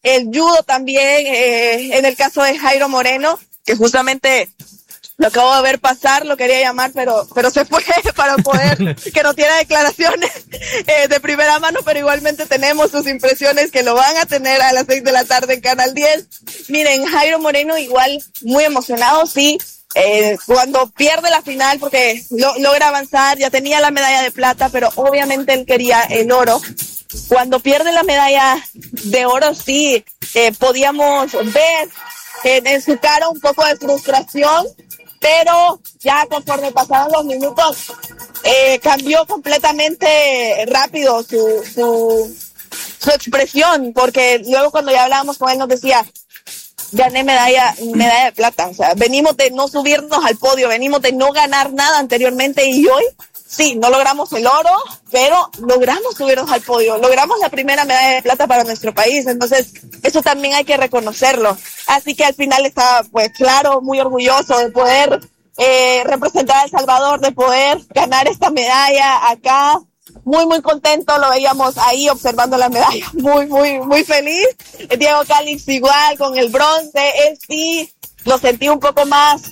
el judo también, en el caso de Jairo Moreno, que justamente lo acabo de ver pasar, lo quería llamar, pero se fue para poder que nos diera declaraciones de primera mano, pero igualmente tenemos sus impresiones que lo van a tener a las 6 de la tarde en Canal 10. Miren, Jairo Moreno igual muy emocionado, sí, cuando pierde la final porque logra avanzar, ya tenía la medalla de plata, pero obviamente él quería el oro. Cuando pierde la medalla de oro, sí, podíamos ver en su cara un poco de frustración, pero ya conforme pasaron los minutos, cambió completamente rápido su expresión, porque luego cuando ya hablábamos con él nos decía, gané medalla de plata, o sea, venimos de no subirnos al podio, venimos de no ganar nada anteriormente y hoy, sí, no logramos el oro, pero logramos subirnos al podio, logramos la primera medalla de plata para nuestro país, entonces eso también hay que reconocerlo. Así que al final estaba, pues claro, muy orgulloso de poder representar a El Salvador, de poder ganar esta medalla acá, muy contento, lo veíamos ahí observando la medalla, muy feliz. Diego Calix igual con el bronce, él sí lo sentí un poco más,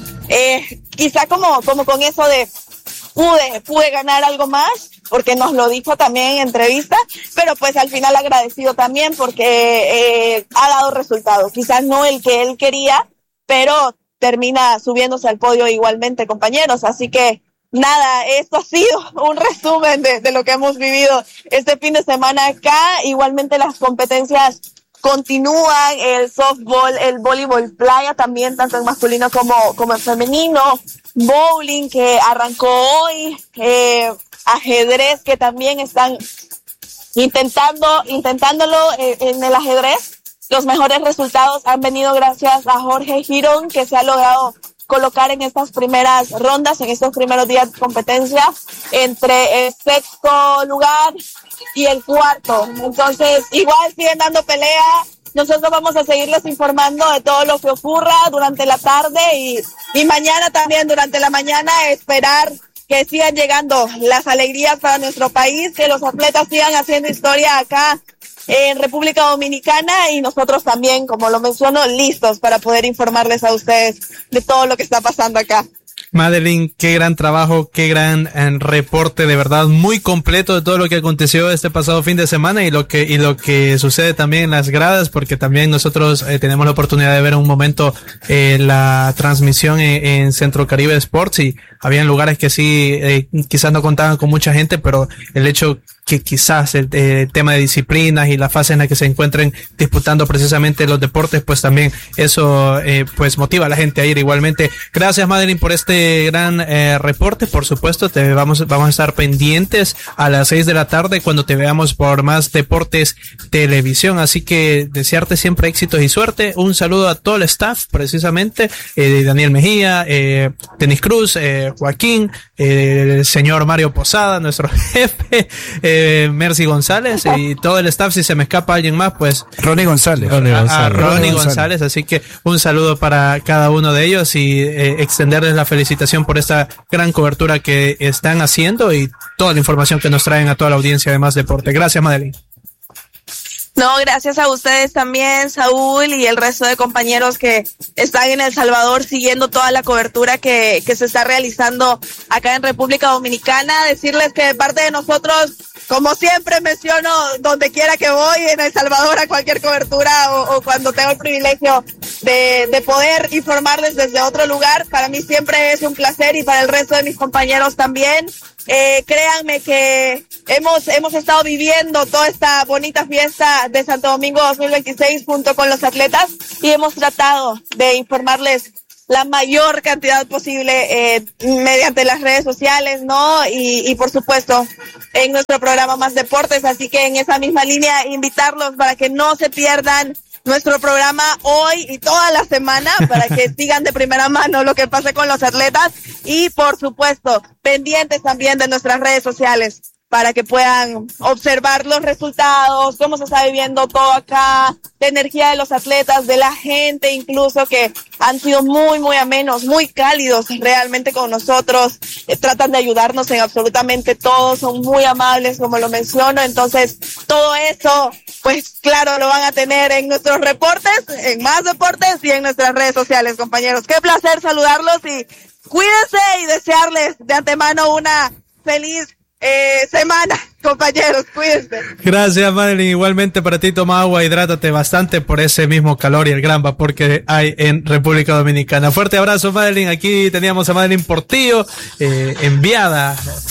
quizá como con eso de pude ganar algo más, porque nos lo dijo también en entrevista, pero pues al final agradecido también porque ha dado resultados, quizás no el que él quería, pero termina subiéndose al podio igualmente, compañeros, así que nada, esto ha sido un resumen de lo que hemos vivido este fin de semana acá. Igualmente las competencias continúan, el softball, el voleibol playa también, tanto en masculino como en femenino, bowling que arrancó hoy, ajedrez que también están intentándolo en el ajedrez. Los mejores resultados han venido gracias a Jorge Girón, que se ha logrado colocar en estas primeras rondas, en estos primeros días de competencia, entre el sexto lugar y el cuarto. Entonces, igual siguen dando pelea. Nosotros vamos a seguirles informando de todo lo que ocurra durante la tarde y mañana también durante la mañana, esperar que sigan llegando las alegrías para nuestro país, que los atletas sigan haciendo historia acá en República Dominicana y nosotros también, como lo menciono, listos para poder informarles a ustedes de todo lo que está pasando acá. Madeline, qué gran trabajo, qué gran reporte, de verdad, muy completo de todo lo que aconteció este pasado fin de semana y lo que sucede también en las gradas, porque también nosotros tenemos la oportunidad de ver un momento la transmisión en Centro Caribe Sports y habían lugares que sí, quizás no contaban con mucha gente, pero el hecho que quizás el tema de disciplinas y la fase en la que se encuentren disputando precisamente los deportes, pues también eso pues motiva a la gente a ir igualmente. Gracias, Madeline, por este gran reporte. Por supuesto, vamos a estar pendientes a las 6 de la tarde cuando te veamos por más Deportes Televisión. Así que desearte siempre éxitos y suerte. Un saludo a todo el staff, precisamente, Daniel Mejía, Denis Cruz, Joaquín, el señor Mario Posada, nuestro jefe, Mercy González y todo el staff. Si se me escapa alguien más, pues Ronnie González. Ronnie González. Así que un saludo para cada uno de ellos y extenderles la felicitación por esta gran cobertura que están haciendo y toda la información que nos traen a toda la audiencia de Más Deporte. Gracias, Madeline. No, gracias a ustedes también, Saúl, y el resto de compañeros que están en El Salvador siguiendo toda la cobertura que se está realizando acá en República Dominicana. Decirles que de parte de nosotros, como siempre menciono, donde quiera que voy, en El Salvador, a cualquier cobertura o cuando tengo el privilegio de poder informarles desde otro lugar, para mí siempre es un placer y para el resto de mis compañeros también. Créanme que hemos estado viviendo toda esta bonita fiesta de Santo Domingo 2026 junto con los atletas y hemos tratado de informarles la mayor cantidad posible mediante las redes sociales, ¿no? Y por supuesto en nuestro programa Más Deportes, así que en esa misma línea invitarlos para que no se pierdan nuestro programa hoy y toda la semana para que sigan de primera mano lo que pasa con los atletas y por supuesto pendientes también de nuestras redes sociales. para que puedan observar los resultados, cómo se está viviendo todo acá, la energía de los atletas, de la gente incluso, que han sido muy, muy amenos, muy cálidos realmente con nosotros, tratan de ayudarnos en absolutamente todo, son muy amables, como lo menciono. Entonces todo eso, pues claro, lo van a tener en nuestros reportes, en Más Deportes y en nuestras redes sociales, compañeros. Qué placer saludarlos y cuídense y desearles de antemano una feliz semana, compañeros, cuídense. Gracias, Madeline. Igualmente para ti, toma agua, hidrátate bastante por ese mismo calor y el gran vapor que hay en República Dominicana. Fuerte abrazo, Madeline. Aquí teníamos a Madeline Portillo, enviada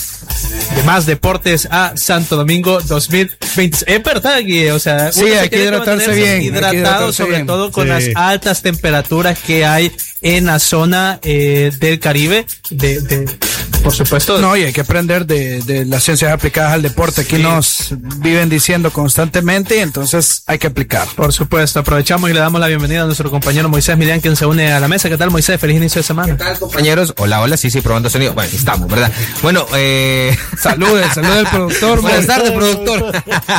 de Más Deportes a Santo Domingo 2020. Es verdad, Guille, o sea, sí, hay que hidratarse bien, hidratado, sobre bien. Todo con las altas temperaturas que hay en la zona del Caribe, por supuesto. No, y hay que aprender de las ciencias aplicadas al deporte. Aquí nos viven diciendo constantemente, entonces hay que aplicar. Por supuesto, aprovechamos y le damos la bienvenida a nuestro compañero Moisés Millán, quien se une a la mesa. ¿Qué tal, Moisés? Feliz inicio de semana. ¿Qué tal, compañeros? Hola, sí, probando sonido. Bueno, aquí estamos, ¿verdad? Bueno, salude al productor. Buenas tardes, productor.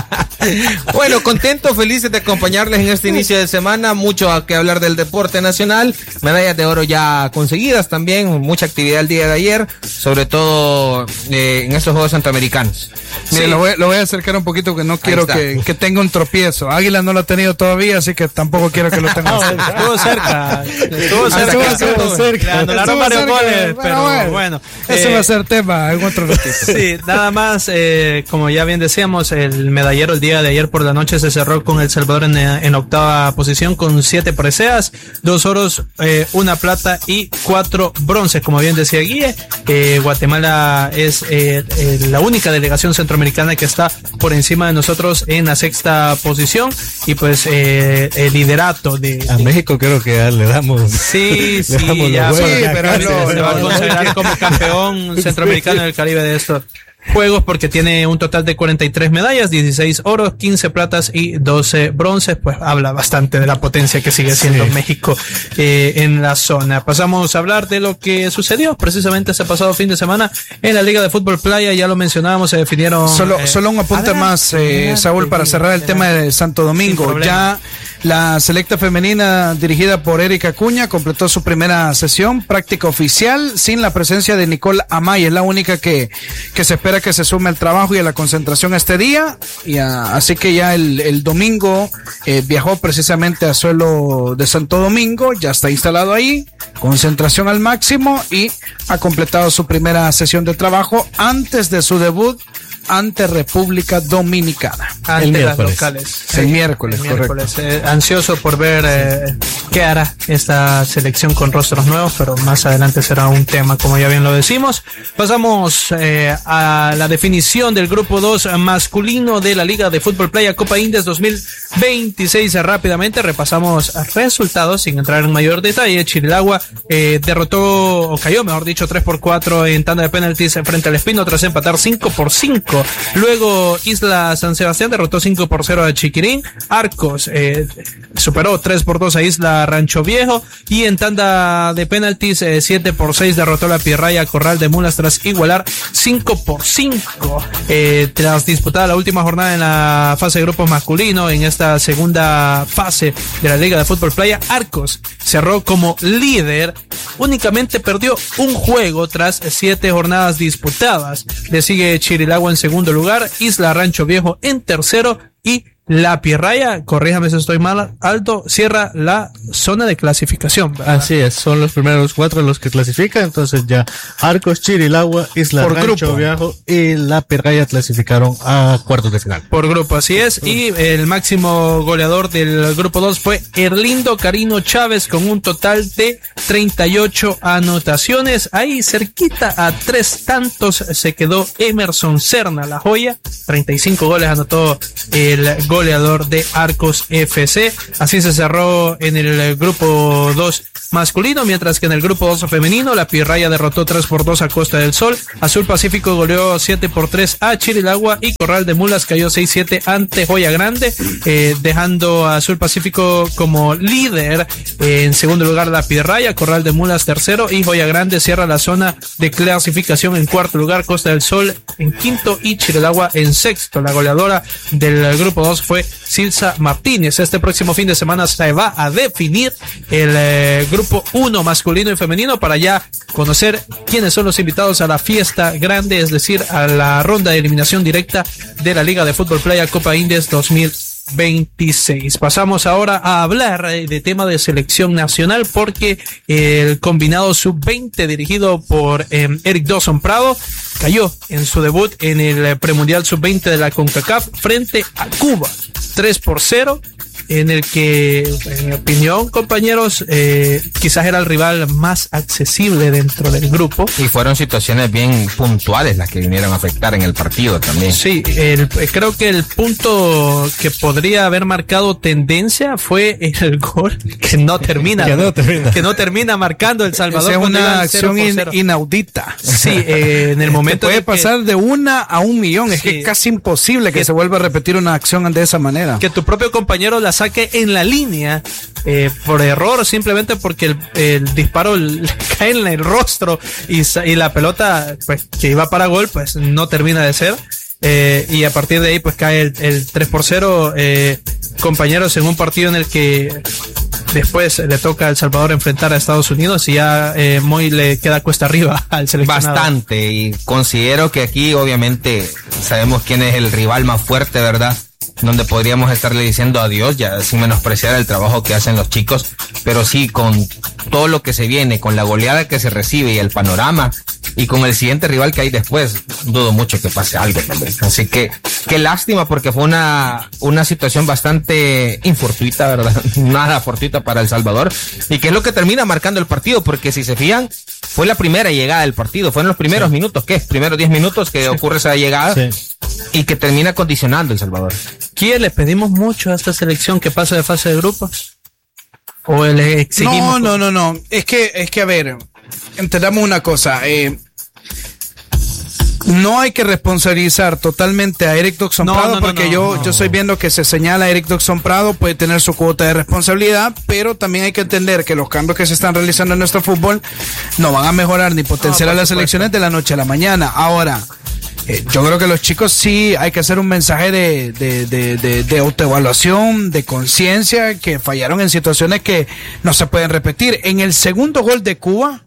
Bueno, contento, felices de acompañarles en este inicio de semana. Mucho que hablar del deporte nacional. Medallas de oro ya conseguidas también. Mucha actividad el día de ayer, sobre todo en estos Juegos Centroamericanos. Mire, sí. lo voy a acercar un poquito, que no quiero que tenga un tropiezo. Águila no lo ha tenido todavía, así que tampoco quiero que lo tenga. Estuvo cerca. Estuvo cerca. Anularon varios goles, pero bueno. Ese va a ser tema en otro ratito. Sí, nada más, como ya bien decíamos, el medallero el día de ayer por la noche se cerró con El Salvador en octava posición con 7 preseas, 2 oros, 1 plata y 4 bronces, como bien decía Guille. Guatemala es la única delegación centroamericana que está por encima de nosotros en la 6ª posición, y pues el liderato a México creo que ya le damos. Sí, ya, pero se va a considerar como campeón centroamericano del Caribe de estos Juegos, porque tiene un total de 43 medallas, 16 oros, 15 platas y 12 bronces. Pues habla bastante de la potencia que sigue siendo México en la zona. Pasamos a hablar de lo que sucedió precisamente ese pasado fin de semana en la Liga de Fútbol Playa. Ya lo mencionábamos, se definieron. Solo un apunte más, Saúl, para cerrar el tema de Santo Domingo. Ya la selecta femenina dirigida por Erika Acuña completó su primera sesión práctica oficial sin la presencia de Nicole Amaya. Es la única que se espera que se sume al trabajo y a la concentración este día. Así que ya el domingo viajó precisamente a suelo de Santo Domingo, ya está instalado ahí, concentración al máximo, y ha completado su primera sesión de trabajo antes de su debut ante República Dominicana. Ante las locales. El miércoles, correcto. Ansioso por ver qué hará esta selección con rostros nuevos, pero más adelante será un tema, como ya bien lo decimos. Pasamos a la definición del grupo 2 masculino de la Liga de Fútbol Playa Copa Indes 2026. Rápidamente repasamos resultados sin entrar en mayor detalle. Chirilagua cayó 3-4 en tanda de penaltis frente al Espino tras empatar 5-5. Luego Isla San Sebastián derrotó 5-0 a Chiquirín. Arcos superó 3-2 a Isla Rancho Viejo, y en tanda de penaltis 7-6 derrotó la Pirraya Corral de Mulas tras igualar 5-5. Tras disputada la última jornada en la fase de grupos masculino, en esta segunda fase de la Liga de Fútbol Playa, Arcos cerró como líder. Únicamente perdió un juego tras 7 jornadas disputadas. Le sigue Chirilagua en segundo lugar, Isla Rancho Viejo en tercero, y la Pirraya, corríjame si estoy mal, Aldo, cierra la zona de clasificación, ¿verdad? Así es, son los primeros 4 los que clasifican. Entonces ya Arcos, Chirilagua, Isla Rancho Viejo y la Pirraya clasificaron a cuartos de final. Por grupo, así es. Y el máximo goleador del grupo 2 fue Erlindo Carino Chávez, con un total de 38 anotaciones. Ahí cerquita a 3 tantos se quedó Emerson Serna, la joya. 35 goles anotó el goleador de Arcos FC. Así se cerró en el grupo 2 masculino, mientras que en el grupo 2 femenino, la Pirraya derrotó 3-2 a Costa del Sol, Azul Pacífico goleó 7-3 a Chirilagua y Corral de Mulas cayó 6-7 ante Joya Grande, dejando a Azul Pacífico como líder. En segundo lugar la Pirraya, Corral de Mulas tercero y Joya Grande cierra la zona de clasificación en cuarto lugar, Costa del Sol en quinto y Chirilagua en sexto. La goleadora del grupo 2 fue Silsa Martínez. Este próximo fin de semana se va a definir el grupo 1 masculino y femenino para ya conocer quiénes son los invitados a la fiesta grande, es decir, a la ronda de eliminación directa de la Liga de Fútbol Playa Copa Indies 2026. Pasamos ahora a hablar de tema de selección nacional, porque el combinado sub-20 dirigido por Eric Dawson Prado cayó en su debut en el premundial sub-20 de la CONCACAF frente a Cuba 3-0, en el que, en mi opinión, compañeros, quizás era el rival más accesible dentro del grupo. Y fueron situaciones bien puntuales las que vinieron a afectar en el partido también. Sí, creo que el punto que podría haber marcado tendencia fue el gol que no termina, que no termina marcando El Salvador. Es una acción inaudita. Sí, en el momento puede pasar de 1 a 1 millón. Es que es casi imposible que se vuelva a repetir una acción de esa manera. Que tu propio compañero la saque en la línea por error, simplemente porque el disparo le cae en el rostro y la pelota, pues, que iba para gol, pues no termina de ser. Y a partir de ahí pues cae el 3-0, compañeros, en un partido en el que después le toca a El Salvador enfrentar a Estados Unidos y ya muy le queda cuesta arriba al seleccionado. Bastante, y considero que aquí obviamente sabemos quién es el rival más fuerte, ¿verdad? Donde podríamos estarle diciendo adiós, ya sin menospreciar el trabajo que hacen los chicos, pero sí, con todo lo que se viene, con la goleada que se recibe y el panorama, y con el siguiente rival que hay después, dudo mucho que pase algo también. Así que, qué lástima, porque fue una situación bastante infortuita, ¿verdad? Nada fortuita para El Salvador, y que es lo que termina marcando el partido, porque si se fijan, fue la primera llegada del partido, fueron los primeros minutos, primeros 10 minutos que ocurre esa llegada, y que termina condicionando El Salvador. ¿Quién le pedimos mucho a esta selección que pase de fase de grupos? ¿O le exigimos? No. Es que a ver, entendamos una cosa. No hay que responsabilizar totalmente a Eric Dawson Prado, porque yo estoy viendo que se señala a Eric Dawson Prado, puede tener su cuota de responsabilidad, pero también hay que entender que los cambios que se están realizando en nuestro fútbol no van a mejorar ni potenciar a las selecciones de la noche a la mañana. Ahora, yo creo que los chicos sí hay que hacer un mensaje de autoevaluación, de conciencia, que fallaron en situaciones que no se pueden repetir. En el segundo gol de Cuba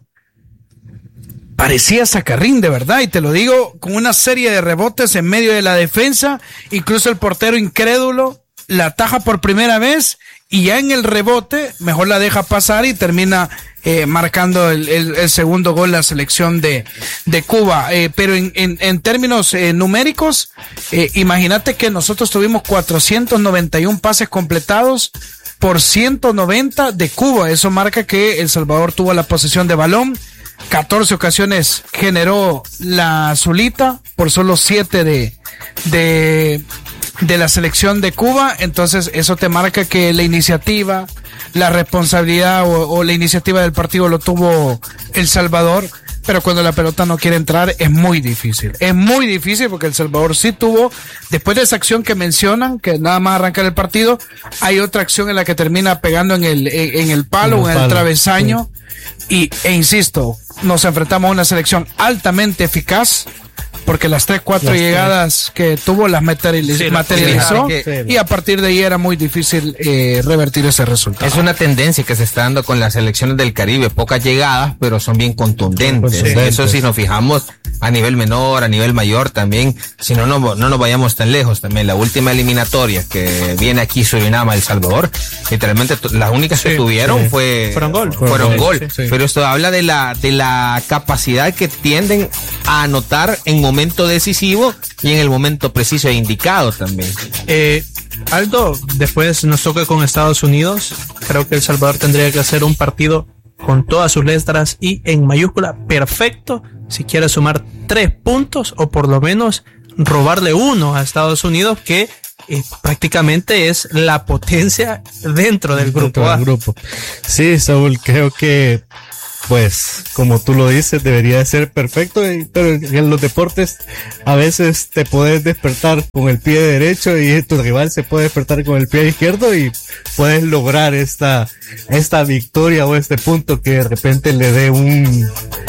parecía sacarrín, de verdad, y te lo digo, con una serie de rebotes en medio de la defensa, incluso el portero incrédulo la ataja por primera vez y ya en el rebote mejor la deja pasar y termina marcando el segundo gol la selección de Cuba. Pero en términos numéricos, imagínate que nosotros tuvimos 491 pases completados por 190 de Cuba. Eso marca que El Salvador tuvo la posesión de balón, 14 ocasiones generó la Azulita por solo 7 de la selección de Cuba. Entonces eso te marca que la iniciativa, la responsabilidad o la iniciativa del partido lo tuvo El Salvador, pero cuando la pelota no quiere entrar es muy difícil porque El Salvador sí tuvo, después de esa acción que mencionan, que nada más arrancar el partido, hay otra acción en la que termina pegando en el palo, en el travesaño, e insisto, nos enfrentamos a una selección altamente eficaz, porque las 3-4 llegadas que tuvo las materializó, y a partir de ahí era muy difícil revertir ese resultado. Es una tendencia que se está dando con las selecciones del Caribe, pocas llegadas, pero son bien contundentes. Eso si nos fijamos a nivel menor, a nivel mayor también, si no nos vayamos tan lejos también. La última eliminatoria que viene aquí, Surinam, El Salvador, literalmente las únicas que tuvieron fueron gol. Pero esto habla de la capacidad que tienden a anotar en momento decisivo y en el momento preciso e indicado también. Aldo, después nos toca con Estados Unidos. Creo que El Salvador tendría que hacer un partido con todas sus letras y en mayúscula perfecto si quiere sumar 3 puntos o por lo menos robarle 1 a Estados Unidos, que prácticamente es la potencia dentro del grupo A. Sí, Saúl, creo que pues, como tú lo dices, debería de ser perfecto, pero en los deportes a veces te puedes despertar con el pie derecho y tu rival se puede despertar con el pie izquierdo y puedes lograr esta victoria o este punto que de repente le dé un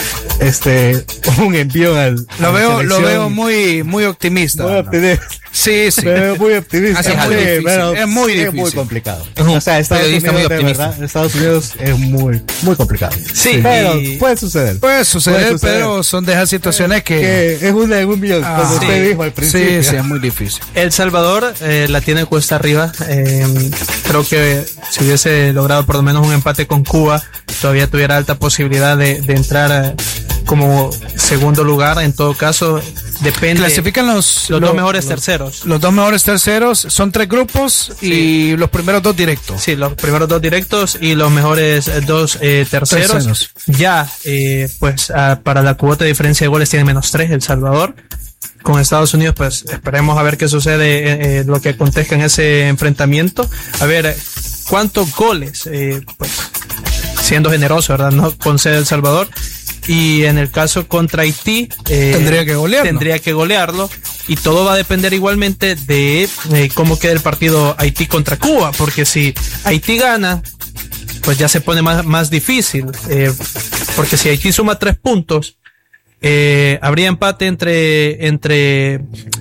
envío al... Lo veo muy optimista. Muy optimista. Sí. Me veo muy optimista. Es muy difícil. Es muy complicado. O sea, Estados Unidos, muy optimista. Verdad, Estados Unidos es muy complicado. Sí. Pero puede suceder. Pero son de esas situaciones que es un millón, como usted dijo al principio. Sí, es muy difícil. El Salvador la tiene cuesta arriba. Creo que si hubiese logrado por lo menos un empate con Cuba, todavía tuviera alta posibilidad de entrar como segundo lugar. En todo caso, depende. Clasifican los dos mejores terceros. Los dos mejores terceros son 3 grupos y los primeros 2 directos. Sí, los primeros 2 directos y los mejores 2 terceros. Ya, para la cuota de diferencia de goles tiene -3 El Salvador. Con Estados Unidos, pues esperemos a ver qué sucede, lo que acontezca en ese enfrentamiento. A ver cuántos goles, pues siendo generoso, ¿verdad? No concede El Salvador. Y en el caso contra Haití, tendría que golearlo. Y todo va a depender igualmente de cómo quede el partido Haití contra Cuba, porque si Haití gana, pues ya se pone más difícil, porque si Haití suma 3 puntos, habría empate entre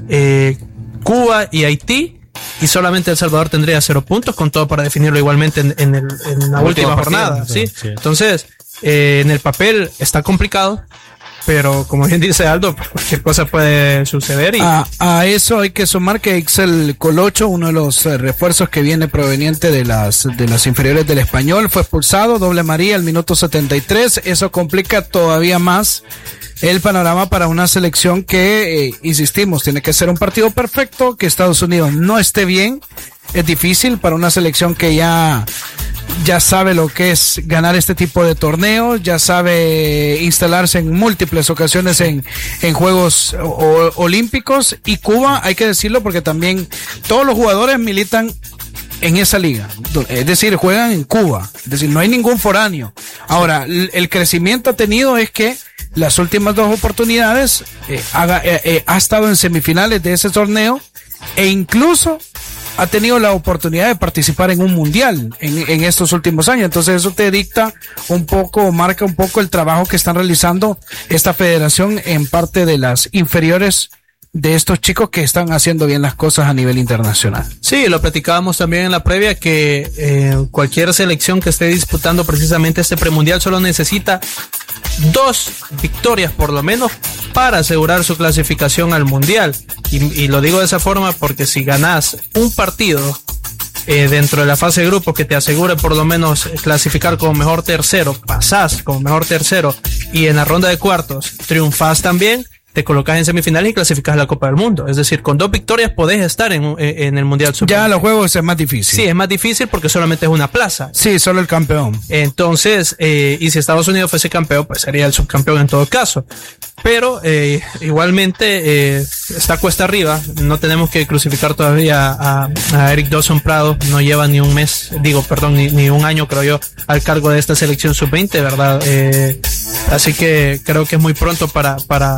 Cuba y Haití, y solamente El Salvador tendría 0 puntos, con todo para definirlo igualmente en la última jornada, ¿sí? Entonces, en el papel está complicado, pero como bien dice Aldo, cualquier cosa puede suceder. A eso hay que sumar que Ixel Colocho, uno de los refuerzos que viene proveniente de las inferiores del Español, fue expulsado, doble amarilla al minuto 73. Eso complica todavía más el panorama para una selección que, insistimos, tiene que ser un partido perfecto, que Estados Unidos no esté bien. Es difícil para una selección que ya sabe lo que es ganar este tipo de torneos, ya sabe instalarse en múltiples ocasiones en Juegos Olímpicos. Y Cuba, hay que decirlo porque también todos los jugadores militan en esa liga, es decir, juegan en Cuba, es decir, no hay ningún foráneo. Ahora, el crecimiento ha tenido es que las últimas 2 oportunidades ha estado en semifinales de ese torneo e incluso ha tenido la oportunidad de participar en un mundial en estos últimos años. Entonces eso te dicta un poco, marca un poco el trabajo que están realizando esta federación en parte de las inferiores de estos chicos que están haciendo bien las cosas a nivel internacional. Sí, lo platicábamos también en la previa que cualquier selección que esté disputando precisamente este premundial solo necesita 2 victorias por lo menos para asegurar su clasificación al mundial. Y lo digo de esa forma porque si ganás un partido dentro de la fase de grupos que te asegure por lo menos clasificar como mejor tercero, pasás como mejor tercero y en la ronda de cuartos triunfás también, te colocas en semifinales y clasificas a la Copa del Mundo. Es decir, con 2 victorias podés estar en el Mundial Sub-20. Ya los juegos es más difícil. Sí, es más difícil porque solamente es una plaza. Sí, solo el campeón. Entonces, y si Estados Unidos fuese campeón, pues sería el subcampeón en todo caso. Pero igualmente está cuesta arriba. No tenemos que crucificar todavía a Eric Dawson Prado. No lleva ni un mes, ni un año, creo yo, al cargo de esta selección sub-20, ¿verdad? Así que creo que es muy pronto para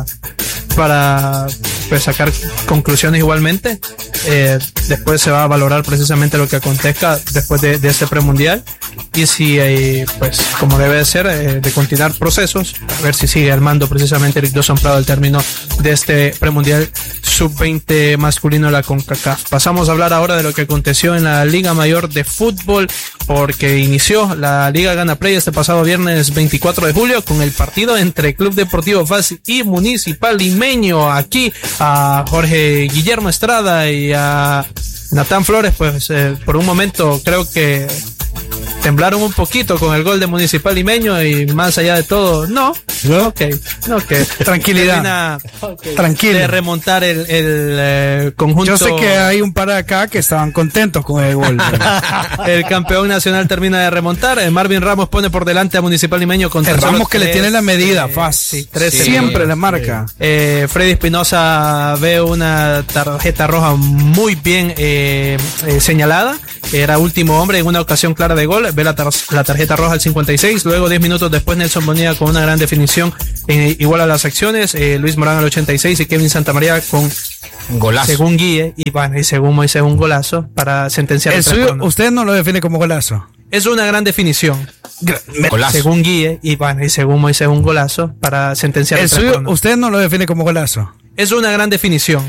pues sacar conclusiones igualmente. Después se va a valorar precisamente lo que acontezca después de este premundial y si pues como debe de ser, de continuar procesos, a ver si sigue al mando precisamente Eric Dawson Prado al término de este premundial sub-20 masculino de la CONCACAF. Pasamos a hablar ahora de lo que aconteció en la Liga Mayor de Fútbol, porque inició la Liga Gana Play este pasado viernes 24 de julio con el partido entre Club Deportivo FAS y Municipal Limeño. Aquí a Jorge Guillermo Estrada y a Natán Flores, pues por un momento creo que temblaron un poquito con el gol de Municipal Limeño y más allá de todo, no. Ok. Tranquilidad. Tranquilo. De remontar el conjunto. Yo sé que hay un par de acá que estaban contentos con el gol. El campeón nacional termina de remontar. Marvin Ramos pone por delante a Municipal Limeño con el Ramos que le tiene la medida fácil. Siempre la marca. Freddy Espinosa ve una tarjeta roja muy bien señalada. Era último hombre en una ocasión clara de gol. Ve la tarjeta roja al 56. Luego 10 minutos después Nelson Bonilla con una gran definición igual a las acciones. Luis Morán al 86 y Kevin Santamaría con golazo. Según Guille y según Moisés un golazo para sentenciar el suyo. Usted no lo define como golazo. Es una gran definición. Golazo. Según Guille y según Moisés un golazo para sentenciar el suyo. Usted no lo define como golazo. Es una gran definición.